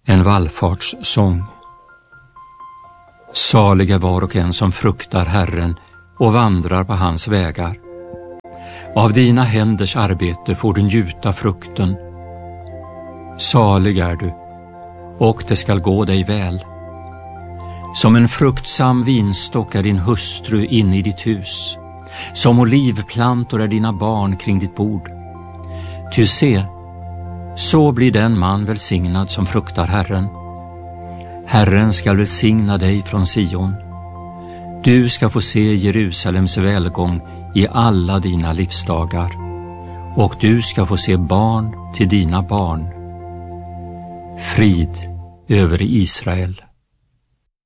En vallfartssång. Salig är var och en som fruktar Herren och vandrar på hans vägar. Av dina händers arbete får du njuta frukten. Salig är du, och det skall gå dig väl. Som en fruktsam vinstock är din hustru inne i ditt hus. Som olivplantor är dina barn kring ditt bord. Ty se, så blir den man välsignad som fruktar Herren. Herren skall välsigna dig från Sion. Du ska få se Jerusalems välgång i alla dina livsdagar, och du ska få se barn till dina barn. Frid över Israel.